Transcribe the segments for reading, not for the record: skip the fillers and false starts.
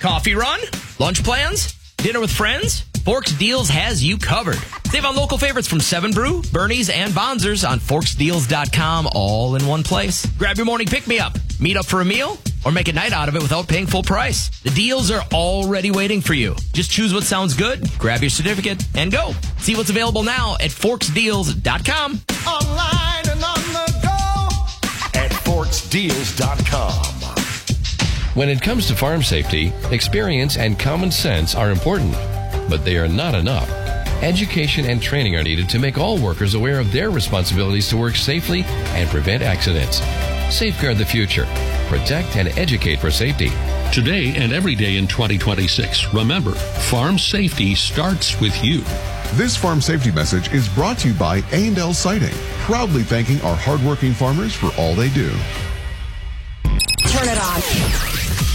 Coffee run? Lunch plans? Dinner with friends? Forks Deals has you covered. Save on local favorites from 7 Brew, Bernie's, and Bonzers on forksdeals.com, all in one place. Grab your morning pick-me-up, meet up for a meal, or make a night out of it without paying full price. The deals are already waiting for you. Just choose what sounds good, grab your certificate, and go. See what's available now at forksdeals.com. Online and on the go at forksdeals.com. When it comes to farm safety, experience and common sense are important, but they are not enough. Education and training are needed to make all workers aware of their responsibilities to work safely and prevent accidents. Safeguard the future. Protect and educate for safety. Today and every day in 2026, remember, farm safety starts with you. This farm safety message is brought to you by A&L Siding, proudly thanking our hardworking farmers for all they do. Turn it on.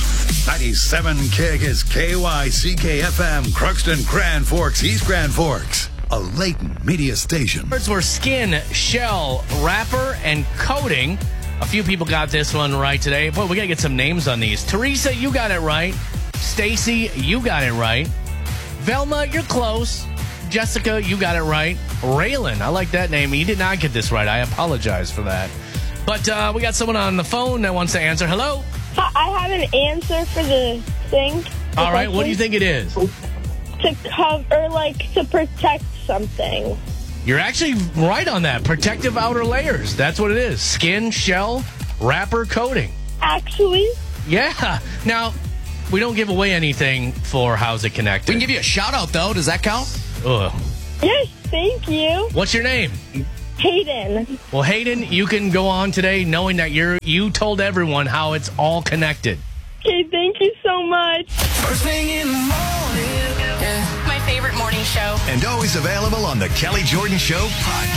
97 KIG is KYCK-FM, Crookston, Grand Forks, East Grand Forks, a latent media station. Words were skin, shell, wrapper, and coating. A few people got this one right today. Boy, we got to get some names on these. Teresa, you got it right. Stacy, you got it right. Velma, you're close. Jessica, you got it right. Raylan, I like that name. You did not get this right. I apologize for that. But we got someone on the phone that wants to answer. Hello? I have an answer for the thing. All right, what do you think it is? To cover, to protect something. You're actually right on that. Protective outer layers. That's what it is. Skin, shell, wrapper, coating. Actually? Yeah. Now, we don't give away anything for How's It Connected. We can give you a shout-out, though. Does that count? Ugh. Yes, thank you. What's your name? Hayden. Well, Hayden, you can go on today knowing that you told everyone how it's all connected. Okay, thank you so much. First thing in the morning. My favorite morning show. And always available on the Kelly Jordan Show podcast.